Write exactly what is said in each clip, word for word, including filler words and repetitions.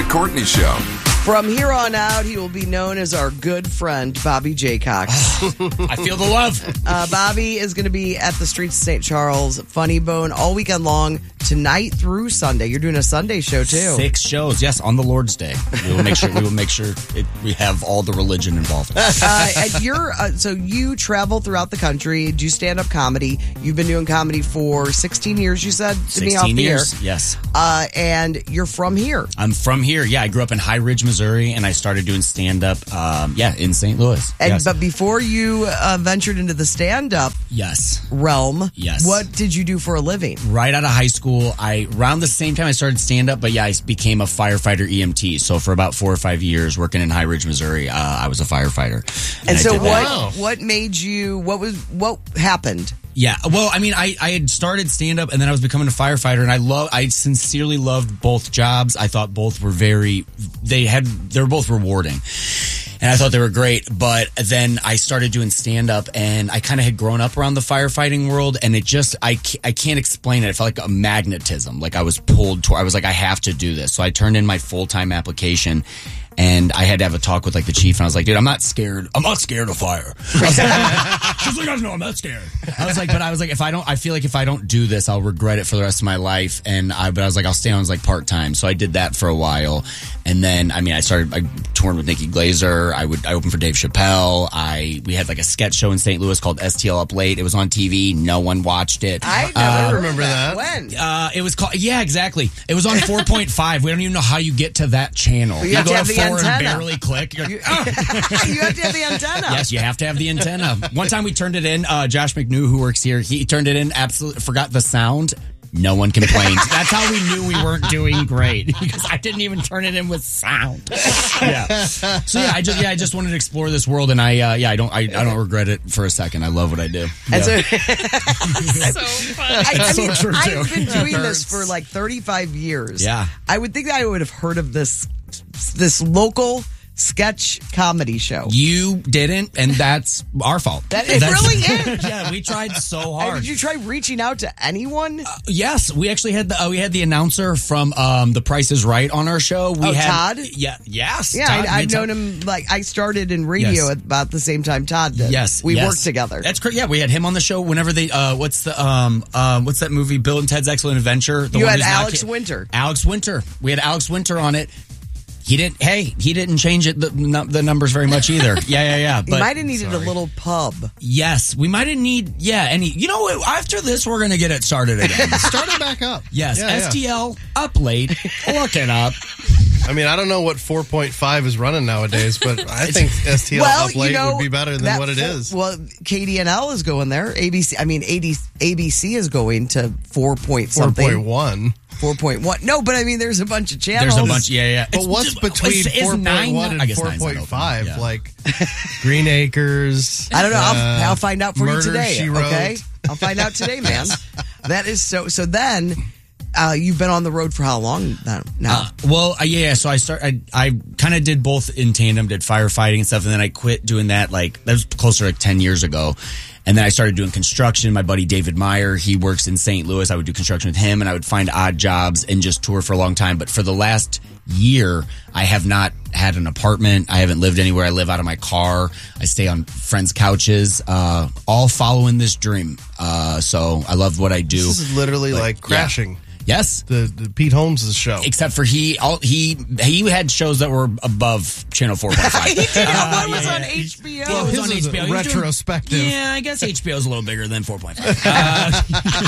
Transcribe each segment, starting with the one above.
Courtney Show. From here on out, he will be known as our good friend, Bobby Jaycox. I feel the love. Uh, Bobby is going to be at the streets of Saint Charles, Funny Bone, all weekend long, tonight through Sunday. You're doing a Sunday show, too. Six shows, yes, on the Lord's Day. We will make sure we will make sure it, we have all the religion involved. uh, and you're uh, so you travel throughout the country, do stand-up comedy. You've been doing comedy for sixteen years, you said, to me off the years, air. yes. Uh, and you're from here. I'm from here, yeah. I grew up in High Ridge, Missouri, and I started doing stand-up, um, yeah, in Saint Louis. And, yes. But before you uh, ventured into the stand-up yes. realm, yes. what did you do for a living? Right out of high school, I around the same time I started stand-up, but yeah, I became a firefighter E M T. So for about four or five years, working in High Ridge, Missouri, uh, I was a firefighter. And, and so what, that. what made you, what was, what happened? Yeah, well, I mean, I, I had started stand-up and then I was becoming a firefighter, and I love, I sincerely loved both jobs. I thought both were very, they had, they were both rewarding. And I thought they were great, but then I started doing stand-up, and I kind of had grown up around the firefighting world, and it just, I, I can't explain it. It felt like a magnetism, like I was pulled toward, I was like, I have to do this. So I turned in my full-time application, and I had to have a talk with like the chief, and I was like, dude, I'm not scared. I'm not scared of fire. I was like, just like, no, I'm not scared. I was like, but I was like, if I don't, I feel like if I don't do this, I'll regret it for the rest of my life. And I, but I was like, I'll stay on as like part-time. So I did that for a while. And then, I mean, I started, I toured with Nikki Glazer. I would, I opened for Dave Chappelle. I, we had like a sketch show in Saint Louis called S T L Up Late. It was on T V. No one watched it. I never uh, remember that. When? Uh, it was called, yeah, exactly. It was on four point five. We don't even know how you get to that channel. You, you have go to have to the four and antenna. barely click. You're, You, oh. you have to have the antenna. Yes, you have to have the antenna. One time we turned it in. Uh, Josh McNew, who works here, he turned it in. Absolutely forgot the sound. No one complained. That's how we knew we weren't doing great, because I didn't even turn it in with sound. Yeah. So yeah, I just yeah I just wanted to explore this world, and I uh, yeah I don't I, I don't regret it for a second. I love what I do. And Yeah. so, so funny. I, I so mean, true, too. I've been doing this Hurts. for like thirty-five years. Yeah. I would think that I would have heard of this this local sketch comedy show. You didn't, and that's our fault. That it That's- really is. Yeah, we tried so And hard. did you try reaching out to anyone? Uh, yes, we actually had the uh, we had the announcer from um, The Price is Right on our show. We Oh, had, Todd? Yeah, yes. Yeah, Todd, I, I've we known Todd- him, like, I started in radio Yes. at about the same time Todd did. Yes, We yes. worked together. That's great. Yeah, we had him on the show whenever they. Uh, what's the um um what's that movie? Bill and Ted's Excellent Adventure. The You one had who's not Alex ki- Winter. Alex Winter. We had Alex Winter on it. He didn't. Hey, he didn't change it the, nu- the numbers very much either. Yeah, yeah, yeah. You But might have needed a little pub. yes, we might have need. Yeah, and he, you know what? After this, we're gonna get it started again. Start it back up. Yes, Yeah, yeah. S T L up late. Look it up. I mean, I don't know what four point five is running nowadays, but I think S T L Well, up late you know, would be better than that what it fo- is. Well, K D N L is going there. A B C, I mean, A B C is going to four point four something. point one. four point one. No, but I mean, there's a bunch of channels. There's a bunch. Yeah, yeah. But It's what's just- between is- is four point one nine- I and guess four nine's not point open. five? Yeah. Like Green Acres. I don't know. I'll, uh, I'll find out for you Murder, today. She Wrote. Okay, I'll find out today, man. That is so. So then, uh, you've been on the road for how long now? now? Uh, well, uh, yeah, yeah. So I start. I, I kind of did both in tandem. Did firefighting and stuff, and then I quit doing that. Like that was closer to like ten years ago. And then I started doing construction. My buddy David Meyer, he works in Saint Louis. I would do construction with him, and I would find odd jobs and just tour for a long time. But for the last year, I have not had an apartment. I haven't lived anywhere. I live out of my car. I stay on friends' couches, uh, all following this dream. Uh, so I love what I do. This is literally like, yeah. Crashing. Yes. The, the Pete Holmes' show. Except for he, all, he he had shows that were above Channel four point five. He did. Uh, One was yeah, on yeah. H B O. Well, it was His on is H B O. a He was doing- retrospective. yeah, I guess H B O is a little bigger than four point five. Uh,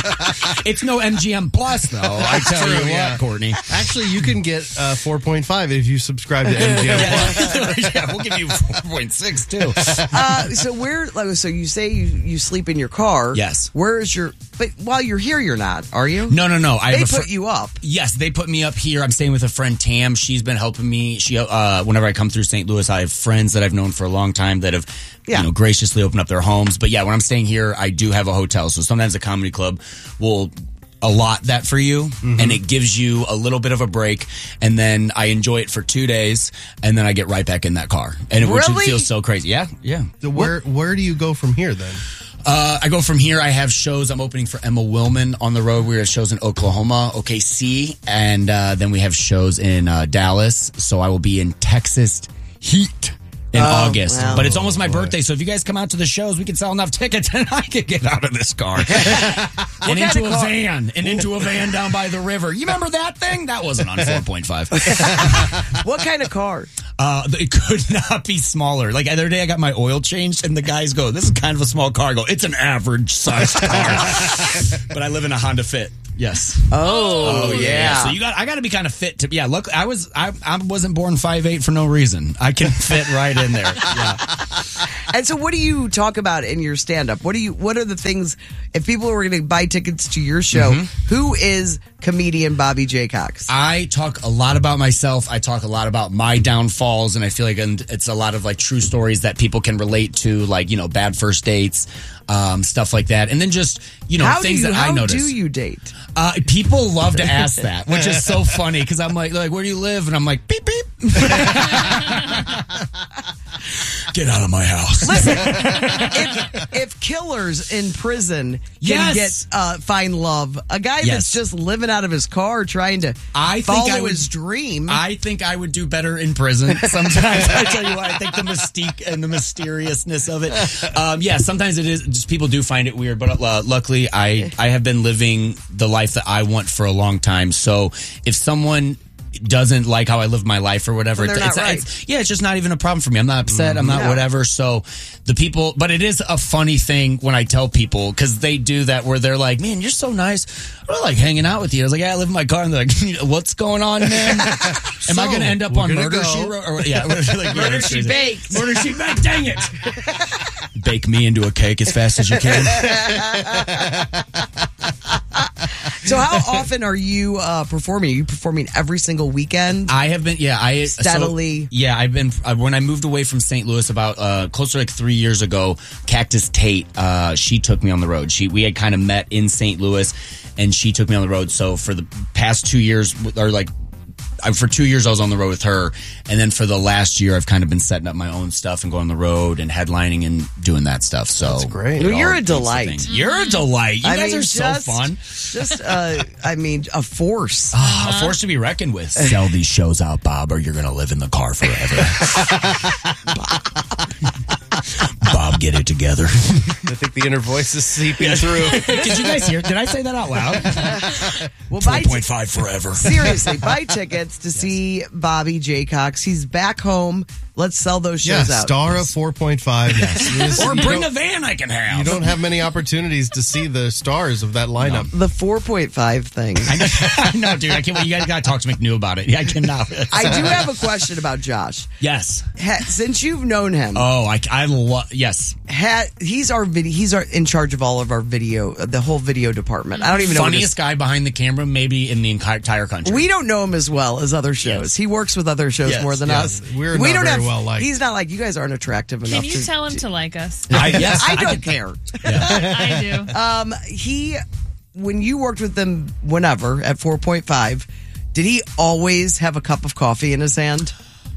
it's no M G M Plus, though. I tell true, you what, yeah. Courtney. Actually, you can get uh, four point five if you subscribe to M G M Plus. Yeah, we'll give you four point six, too. Uh, so where? Like, so you say you, you sleep in your car? Yes. Where is your? But while you're here, you're not, are you? No, no, no. I They have a fr- put you up. Yes, they put me up here. I'm staying with a friend, Tam. She's been helping me. She, uh, whenever I come through Saint Louis, I have friends that I've known for a long time that have, Yeah. you know, graciously opened up their homes. But yeah, when I'm staying here, I do have a hotel. So sometimes a comedy club will allot that for you, and it gives you a little bit of a break, and then I enjoy it for two days, and then I get right back in that car, and it, which it Really? feels so crazy. Yeah, yeah. So where where do you go from here then? Uh, I go from here. I have shows. I'm opening for Emma Willman on the road. We have shows in Oklahoma, O K C, and uh, then we have shows in uh, Dallas. So I will be in Texas Heat in Oh, August. wow. But it's almost my birthday, so if you guys come out to the shows, we can sell enough tickets and I can get out of this car. and into a van. And into a van down by the river. You remember that thing? That wasn't on four point five. What kind of car? Uh, it could not be smaller. Like the other day I got my oil changed and the guys go, this is kind of a small car. I go, it's an average sized car. But I live in a Honda Fit. Yes. Oh, yeah. So you got, I got to be kind of fit to, yeah, look, I was, I, I wasn't born five eight for no reason. I can fit right in there. Yeah. And so what do you talk about in your stand-up? What do you, what are the things, if people were going to buy tickets to your show, Mm-hmm. who is comedian Bobby J. Cox? I talk a lot about myself. I talk a lot about my downfalls, and I feel like and it's a lot of like true stories that people can relate to, like, you know, bad first dates, um, stuff like that. And then just, you know, how things do you, that how I notice. do you date? Uh, people love to ask that, which is so funny because I'm like, like, where do you live? And I'm like, beep, beep. Get out of my house. Listen, if, if killers in prison can Yes. get uh, find love, a guy Yes. that's just living out of his car trying to I think follow I would- his dream. I think I would do better in prison. Sometimes I tell you what, I think the mystique and the mysteriousness of it. Um, yeah, sometimes it is. Just people do find it weird, but uh, luckily, I I have been living the life that I want for a long time. So if someone doesn't like how I live my life or whatever, Then they're it's, not it's, right. it's yeah, it's just not even a problem for me. I'm not upset. I'm not No. whatever. So the people, but it is a funny thing when I tell people because they do that where they're like, "Man, you're so nice. I like hanging out with you." I was like, "Yeah, I live in my car." And they're like, "What's going on, man? Am I going to end up we're on gonna Murder go. She Wrote?" Or, yeah, like, yeah, Murder that's She crazy. Baked. Murder She Baked. Dang it! Bake me into a cake as fast as you can. So how often are you uh, performing? Are you performing every single weekend? I have been, yeah, I Steadily. So, yeah, I've been uh, when I moved away from Saint Louis about uh, close to like three years ago. Cactus Tate, uh, she took me on the road. She we had kind of met in Saint Louis, and she took me on the road. So for the past two years, or like. I, for two years, I was on the road with her, and then for the last year, I've kind of been setting up my own stuff and going on the road and headlining and doing that stuff. So That's great. Well, it you're all a keeps the delight. thing. You're a delight. You I guys mean, are just, so fun. Just, uh, I mean, a force. A force to be reckoned with. Sell these shows out, Bob, or you're going to live in the car forever. Bob, get it together. I think the inner voice is seeping through. Did you guys hear? Did I say that out loud? Well, buy four point five forever. Seriously, buy tickets to see Bobby J. Cox. He's back home. Let's sell those Yeah, shows out. star of four point five. Yes. Or You bring a don't- van I can have. You don't have many opportunities to see the stars of that lineup. The four point five thing. I know, I know, dude. I can't. You guys got to talk to McNew about it. Yeah, I cannot. I do have a question about Josh. Yes. Ha, since you've known him, Oh, I, I love. Yes. ha, he's our video. He's our in charge of all of our video, the whole video department. I don't even know. what Funniest guy behind the camera, maybe in the entire country. We don't know him as well as other shows. Yes. He works with other shows Yes, more than yes. us. We're we not don't very have, well liked. He's not like you guys aren't attractive enough. Can you to, tell him to like us? I, yes, I don't could- care. I do. Um, he, when you worked with him, whenever at four point five, did he always have a cup of coffee in his hand?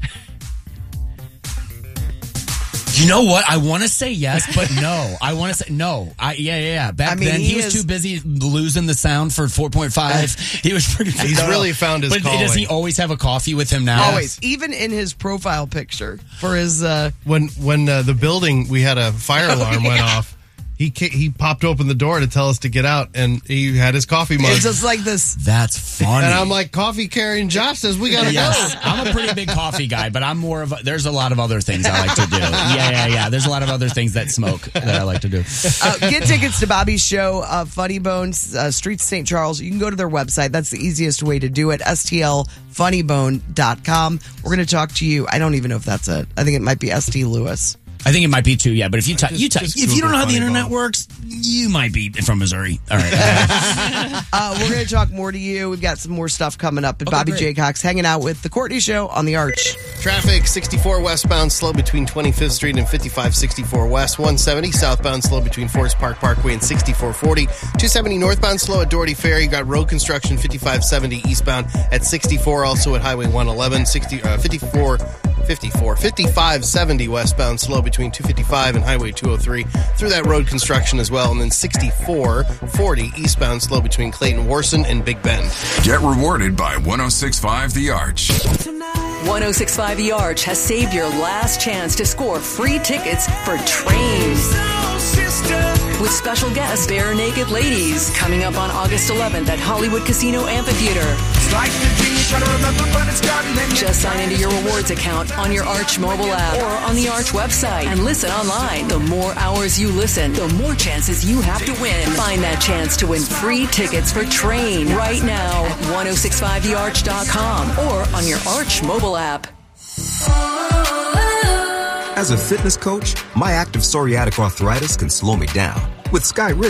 You know what? I want to say yes, but no. I want to say no. I yeah yeah yeah. Back I mean, then, he he, was is- too busy losing the sound for four point five. He was pretty. He's no, no. really found his But does calling. he always have a coffee with him now? Always, even in his profile picture for his. Uh, When when uh, the building we had a fire alarm went off, he ca- he popped open the door to tell us to get out, and he had his coffee mug. it's just like this. That's funny. And I'm like, coffee carrying Josh says we gotta Yes, go. I'm a pretty big coffee guy, but I'm more of a, there's a lot of other things I like to do. Yeah, yeah, yeah. There's a lot of other things that smoke that I like to do. Uh, get tickets to Bobby's show, uh, Funny Bones, uh, Streets Saint Charles. You can go to their website. That's the easiest way to do it. S T L funny bone dot com. We're going to talk to you. I don't even know if that's it. I think it might be S T Lewis. I think it might be too, yeah. But if you ty- you ty- just if you don't know how the Google internet Funny works, you might be from Missouri. All right. Uh, we're going to talk more to you. We've got some more stuff coming up. But Okay, Bobby great. J. Cox hanging out with The Courtney Show on the Arch. Traffic sixty-four westbound slow between twenty-fifth Street and fifty-five sixty-four West. one seventy southbound slow between Forest Park Parkway and sixty-four forty. two seventy northbound slow at Doherty Ferry. You got road construction fifty-five seventy eastbound at sixty-four. Also at Highway one eleven. sixty, uh, fifty-four fifty-four. fifty-five seventy westbound, slow between two fifty-five and Highway two oh three. Through that road construction as well. And then sixty-four forty eastbound, slow between Clayton Warson and Big Bend. Get rewarded by one oh six point five The Arch. one oh six point five The Arch has saved your last chance to score free tickets for Trains. With special guest Bare Naked Ladies coming up on August eleventh at Hollywood Casino Amphitheater. Just sign into your rewards account on your Arch mobile app or on the Arch website and listen online. The more hours you listen, the more chances you have to win. Find that chance to win free tickets for Train right now at ten sixty-five the arch dot com or on your Arch mobile app. As a fitness coach, my active psoriatic arthritis can slow me down. With Skyrizi,